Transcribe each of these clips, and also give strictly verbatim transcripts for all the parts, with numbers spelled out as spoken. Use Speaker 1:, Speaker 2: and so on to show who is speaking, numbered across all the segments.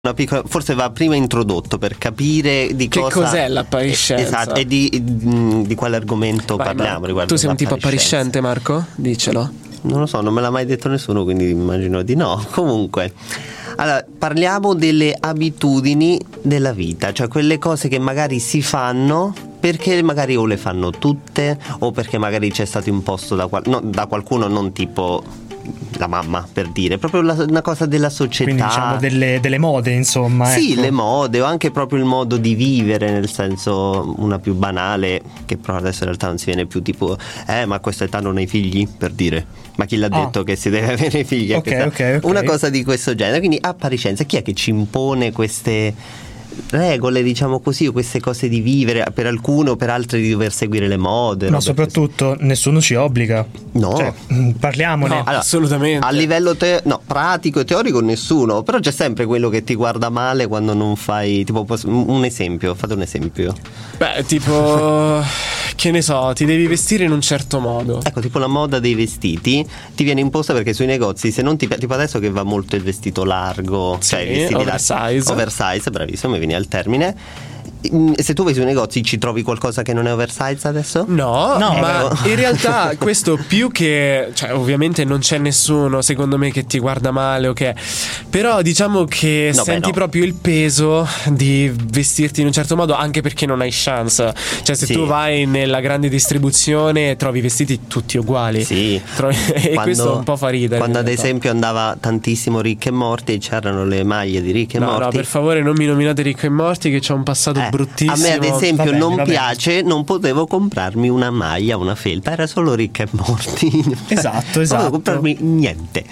Speaker 1: una piccola, forse va prima introdotto per capire di
Speaker 2: che
Speaker 1: cosa
Speaker 2: cos'è l'appariscenza.
Speaker 1: Esatto, e di, di, di quale argomento
Speaker 2: Vai,
Speaker 1: parliamo riguardo.
Speaker 2: Tu sei un tipo appariscente, Marco? Dicelo.
Speaker 1: Non lo so, non me l'ha mai detto nessuno, quindi immagino di no. Comunque, allora, parliamo delle abitudini della vita, cioè quelle cose che magari si fanno perché magari o le fanno tutte o perché magari c'è stato imposto da, qual- no, da qualcuno, non tipo la mamma, per dire, proprio la, una cosa della società.
Speaker 3: Quindi diciamo delle, delle mode, insomma.
Speaker 1: Sì,
Speaker 3: ecco.
Speaker 1: le mode, o anche proprio il modo di vivere, nel senso, una più banale, che però adesso in realtà non si viene più tipo eh ma a questa età non hai figli, per dire. Ma chi l'ha
Speaker 3: Ah.
Speaker 1: detto che si deve avere figli?
Speaker 3: Ok, ok, ok.
Speaker 1: Una cosa di questo genere. Quindi appariscenza, chi è che ci impone queste regole, diciamo così, o queste cose di vivere, per alcune o per altre di dover seguire le mode?
Speaker 3: Ma
Speaker 1: robe
Speaker 3: soprattutto nessuno ci obbliga.
Speaker 1: No.
Speaker 3: Cioè, mh, parliamone.
Speaker 2: No,
Speaker 1: Allora,
Speaker 2: assolutamente.
Speaker 1: A livello te- no, pratico e teorico nessuno, però c'è sempre quello che ti guarda male quando non fai, tipo, posso- un esempio, fate un esempio.
Speaker 2: Beh, tipo, che ne so, ti devi vestire in un certo modo.
Speaker 1: Ecco, tipo la moda dei vestiti ti viene imposta perché sui negozi, se non ti pi- tipo adesso che va molto il vestito largo,
Speaker 2: Sì,
Speaker 1: cioè i vestiti
Speaker 2: oversize.
Speaker 1: larghi, oversize, bravissimo, mi viene al termine. Mm, Se tu vai sui negozi ci trovi qualcosa che non è oversize adesso?
Speaker 2: No,
Speaker 3: No,
Speaker 2: ma
Speaker 1: vabbè.
Speaker 2: in realtà questo più che, cioè ovviamente non c'è nessuno secondo me che ti guarda male o che, però diciamo che
Speaker 1: No, beh,
Speaker 2: senti
Speaker 1: no.
Speaker 2: proprio il peso di vestirti in un certo modo, anche perché non hai chance. Cioè se
Speaker 1: Sì.
Speaker 2: tu vai nella grande distribuzione trovi vestiti tutti uguali.
Speaker 1: Sì.
Speaker 2: Trovi- e
Speaker 1: Quando-
Speaker 2: questo un po' fa ridere.
Speaker 1: Quando
Speaker 2: in
Speaker 1: ad
Speaker 2: realtà.
Speaker 1: esempio andava tantissimo Rick e Morty e c'erano le maglie di Rick e
Speaker 2: No,
Speaker 1: Morty.
Speaker 2: no, per favore non mi nominate Ricco e Morti, che c'ho un passato
Speaker 1: Eh,
Speaker 2: bruttissimo.
Speaker 1: a me ad esempio
Speaker 3: Va bene,
Speaker 1: non
Speaker 3: va bene.
Speaker 1: piace, non potevo comprarmi una maglia, una felpa, era solo Rick e Morty.
Speaker 3: Esatto,
Speaker 1: Non
Speaker 3: esatto.
Speaker 1: potevo comprarmi niente.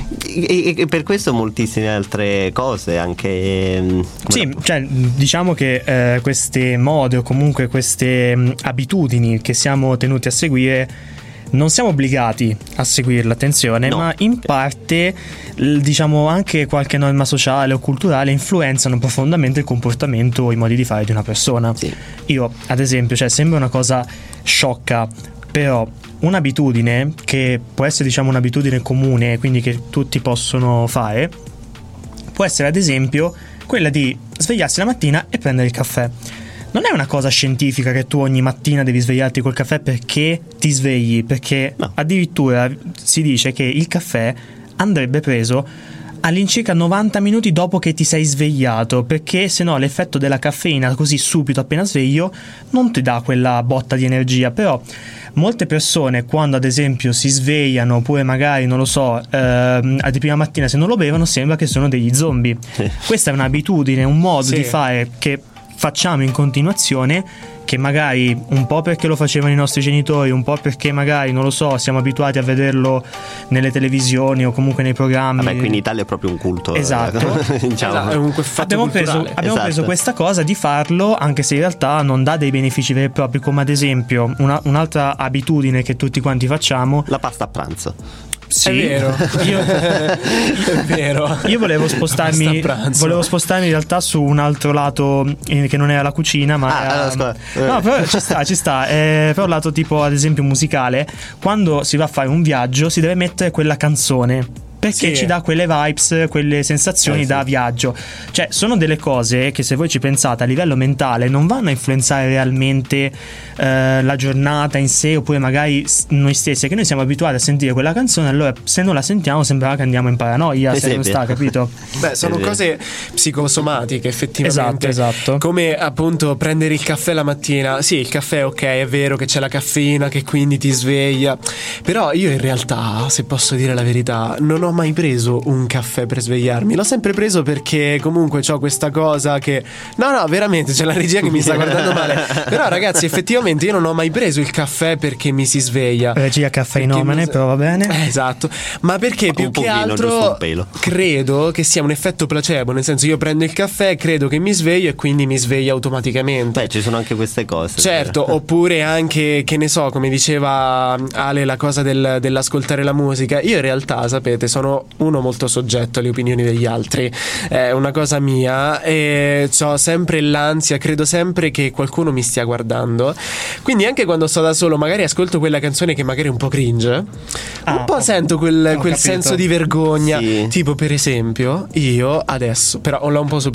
Speaker 1: E, e per questo moltissime altre cose, anche mm,
Speaker 3: Sì, cioè diciamo che eh, queste mode o comunque queste mh, abitudini che siamo tenuti a seguire non siamo obbligati a seguirle, attenzione,
Speaker 1: No.
Speaker 3: ma in parte l- diciamo anche qualche norma sociale o culturale influenzano profondamente il comportamento o i modi di fare di una persona.
Speaker 1: Sì.
Speaker 3: Io, ad esempio, cioè sembra una cosa sciocca, però un'abitudine che può essere diciamo un'abitudine comune, quindi che tutti possono fare, può essere ad esempio quella di svegliarsi la mattina e prendere il caffè. Non è una cosa scientifica che tu ogni mattina devi svegliarti col caffè perché ti svegli, perché
Speaker 1: No.
Speaker 3: addirittura si dice che il caffè andrebbe preso all'incirca novanta minuti dopo che ti sei svegliato, perché se no l'effetto della caffeina così subito appena sveglio non ti dà quella botta di energia. Però molte persone, quando ad esempio si svegliano, oppure magari non lo so, ehm, di prima mattina, se non lo bevono sembra che sono degli zombie. Questa è un'abitudine, un modo
Speaker 2: Sì.
Speaker 3: di fare che facciamo in continuazione, che magari un po' perché lo facevano i nostri genitori, un po' perché magari non lo so, siamo abituati a vederlo nelle televisioni o comunque nei programmi.
Speaker 1: Vabbè, qui in Italia è proprio un culto.
Speaker 3: Esatto.
Speaker 1: diciamo.
Speaker 2: Esatto, è un fatto
Speaker 3: abbiamo preso,
Speaker 2: culturale.
Speaker 3: abbiamo
Speaker 1: Esatto.
Speaker 3: preso questa cosa di farlo, anche se in realtà non dà dei benefici veri e propri, come ad esempio una- un'altra abitudine che tutti quanti facciamo.
Speaker 1: La pasta a pranzo.
Speaker 3: Sì,
Speaker 2: È vero.
Speaker 3: io,
Speaker 2: È vero.
Speaker 3: io volevo spostarmi
Speaker 2: Basta pranzo.
Speaker 3: volevo spostarmi in realtà su un altro lato, eh, che non era la cucina, ma
Speaker 1: Ah,
Speaker 3: era-
Speaker 1: allora, scusa.
Speaker 3: no, però ci sta, ci sta. Eh, però lato tipo ad esempio musicale, quando si va a fare un viaggio si deve mettere quella canzone, perché
Speaker 2: Sì.
Speaker 3: ci dà quelle vibes, quelle sensazioni
Speaker 1: Eh,
Speaker 3: da
Speaker 1: sì.
Speaker 3: viaggio. Cioè sono delle cose che, se voi ci pensate a livello mentale, non vanno a influenzare realmente eh, la giornata in sé, oppure magari s- noi stessi, che noi siamo abituati a sentire quella canzone, allora se non la sentiamo sembra che andiamo in paranoia, se non
Speaker 1: Esempio.
Speaker 3: sta, capito?
Speaker 2: Beh, sono
Speaker 1: È vero.
Speaker 2: cose psicosomatiche, effettivamente.
Speaker 3: Esatto, esatto.
Speaker 2: Come appunto prendere il caffè la mattina. Sì, il caffè, ok, è vero che c'è la caffeina che quindi ti sveglia. Però io in realtà, se posso dire la verità, non ho mai preso un caffè per svegliarmi. L'ho sempre preso perché comunque ho questa cosa che... No, no, veramente, c'è la regia che mi sta guardando male. Però ragazzi, effettivamente io non ho mai preso il caffè perché mi si sveglia.
Speaker 3: Regia caffeinomane,
Speaker 2: Perché mi-
Speaker 3: però va bene.
Speaker 2: Eh, Esatto, ma perché più
Speaker 1: Un
Speaker 2: che
Speaker 1: pochino, giusto
Speaker 2: altro
Speaker 1: un pelo.
Speaker 2: credo che sia un effetto placebo, nel senso io prendo il caffè, credo che mi sveglio e quindi mi sveglio automaticamente.
Speaker 1: Beh, ci sono anche queste cose.
Speaker 2: Certo, oppure anche, che ne so, come diceva Ale, la cosa del- dell'ascoltare la musica. Io in realtà, sapete, sono sono uno molto soggetto alle opinioni degli altri, è una cosa mia, e ho sempre l'ansia, credo sempre che qualcuno mi stia guardando, quindi anche quando sto da solo magari ascolto quella canzone che magari è un po' cringe,
Speaker 3: Ah,
Speaker 2: un po'
Speaker 3: ho-
Speaker 2: sento quel,
Speaker 3: ho
Speaker 2: quel
Speaker 3: capito.
Speaker 2: senso di vergogna,
Speaker 1: Sì.
Speaker 2: tipo per esempio io adesso, però l'ho un po'